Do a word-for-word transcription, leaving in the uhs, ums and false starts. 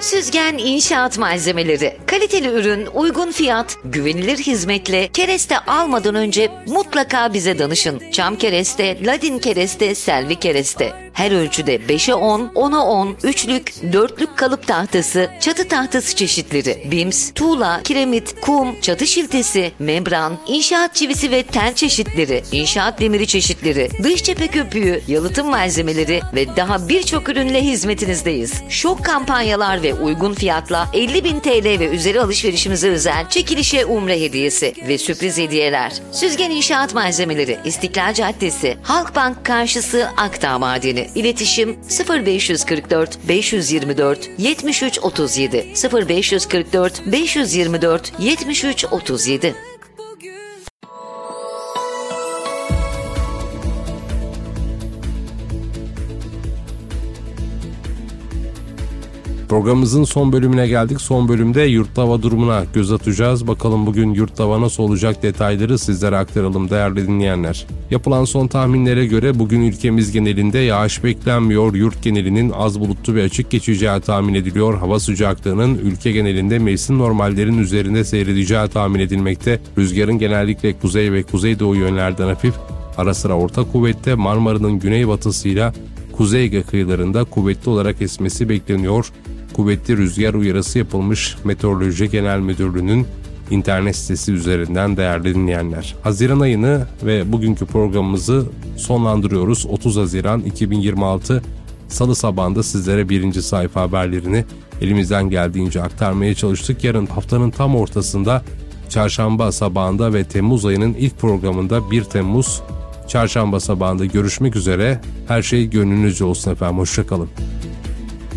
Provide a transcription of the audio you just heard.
Süzgen İnşaat Malzemeleri. Kaliteli ürün, uygun fiyat, güvenilir hizmetle kereste almadan önce mutlaka bize danışın. Çam kereste, ladin kereste, selvi kereste. Her ölçüde beşe on, ona on, üçlük, dörtlük kalıp tahtası, çatı tahtası çeşitleri, bims, tuğla, kiremit, kum, çatı şiltesi, membran, inşaat çivisi ve tel çeşitleri, inşaat demiri çeşitleri, dış cephe köpüğü, yalıtım malzemeleri ve daha birçok ürünle hizmetinizdeyiz. Şok kampanyalar ve uygun fiyatla elli bin T L ve üzeri alışverişimize özel çekilişe umre hediyesi ve sürpriz hediyeler. Süzgen İnşaat Malzemeleri, İstiklal Caddesi, Halkbank karşısı, Akdağ Madeni. İletişim sıfır beş kırk dört beş yirmi dört yetmiş üç otuz yedi sıfır beş kırk dört beş yirmi dört yetmiş üç otuz yedi. Programımızın son bölümüne geldik. Son bölümde yurtta hava durumuna göz atacağız. Bakalım bugün yurtta hava nasıl olacak, detayları sizlere aktaralım değerli dinleyenler. Yapılan son tahminlere göre bugün ülkemiz genelinde yağış beklenmiyor. Yurt genelinin az bulutlu ve açık geçeceği tahmin ediliyor. Hava sıcaklığının ülke genelinde mevsim normallerin üzerinde seyredeceği tahmin edilmekte. Rüzgarın genellikle kuzey ve kuzeydoğu yönlerden hafif, ara sıra orta kuvvette, Marmara'nın güneybatısıyla Kuzey Ege kıyılarında kuvvetli olarak esmesi bekleniyor. Kuvvetli rüzgar uyarısı yapılmış Meteoroloji Genel Müdürlüğü'nün internet sitesi üzerinden değerli dinleyenler. Haziran ayını ve bugünkü programımızı sonlandırıyoruz. otuz Haziran iki bin yirmi altı Salı sabahında sizlere birinci sayfa haberlerini elimizden geldiğince aktarmaya çalıştık. Yarın haftanın tam ortasında Çarşamba sabahında ve Temmuz ayının ilk programında bir Temmuz Çarşamba sabahında görüşmek üzere. Her şey gönlünüzce olsun efendim. Hoşça kalın.